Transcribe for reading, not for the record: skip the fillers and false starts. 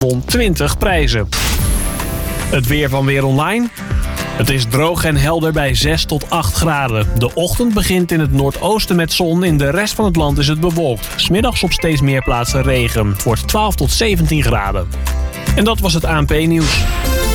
won 20 prijzen. Het weer van Weer Online. Het is droog en helder bij 6 tot 8 graden. De ochtend begint in het noordoosten met zon. In de rest van het land is het bewolkt. 's Middags op steeds meer plaatsen regen. Het wordt 12 tot 17 graden. En dat was het ANP-nieuws.